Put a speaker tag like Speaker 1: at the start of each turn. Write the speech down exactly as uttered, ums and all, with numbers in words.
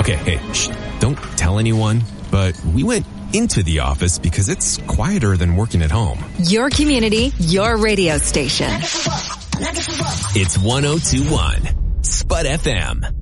Speaker 1: Okay, hey, shh, don't tell anyone, but we went into the office because it's quieter than working at home.
Speaker 2: Your community, your radio station.
Speaker 1: It's one oh two point one Spud F M.